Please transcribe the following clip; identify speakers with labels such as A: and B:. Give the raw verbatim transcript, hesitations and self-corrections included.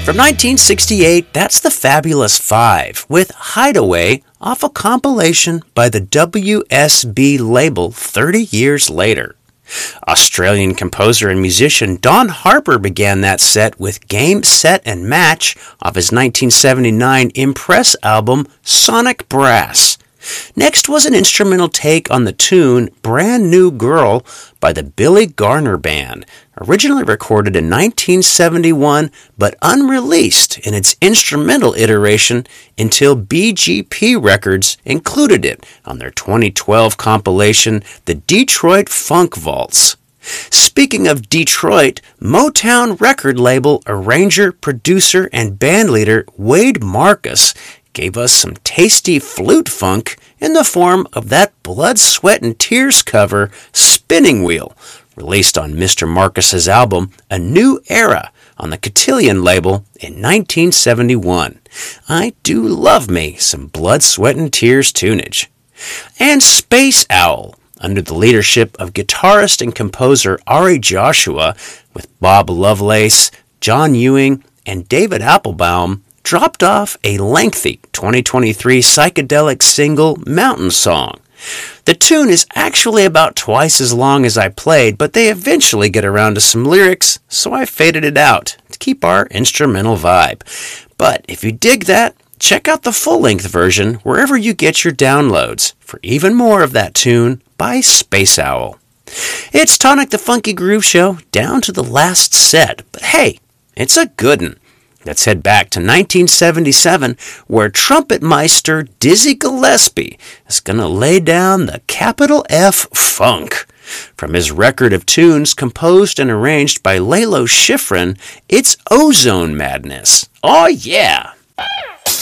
A: From nineteen sixty-eight, that's the Fabulous Five, with Hideaway off a compilation by the W S B label thirty years later. Australian composer and musician Don Harper began that set with Game, Set and Match off his nineteen seventy-nine Impress album Sonic Brass. Next was an instrumental take on the tune Brand New Girl by the Billy Garner Band, originally recorded in nineteen seventy-one but unreleased in its instrumental iteration until B G P Records included it on their twenty twelve compilation, The Detroit Funk Vaults. Speaking of Detroit, Motown record label arranger, producer, and bandleader Wade Marcus gave us some tasty flute funk in the form of that Blood, Sweat, and Tears cover, Spinning Wheel, released on Mister Marcus's album A New Era on the Cotillion label in nineteen seventy-one. I do love me some Blood, Sweat, and Tears tunage. And Space Owl, under the leadership of guitarist and composer Ari Joshua, with Bob Lovelace, John Ewing, and David Applebaum, dropped off a lengthy twenty twenty-three psychedelic single, Mountain Song. The tune is actually about twice as long as I played, but they eventually get around to some lyrics, so I faded it out to keep our instrumental vibe. But if you dig that, check out the full-length version wherever you get your downloads for even more of that tune by Space Owl. It's Tonic the Funky Groove Show down to the last set, but hey, it's a good'un. Let's head back to nineteen seventy-seven, where trumpet meister Dizzy Gillespie is going to lay down the capital F funk. From his record of tunes composed and arranged by Lalo Schifrin, it's Ozone Madness. Oh yeah!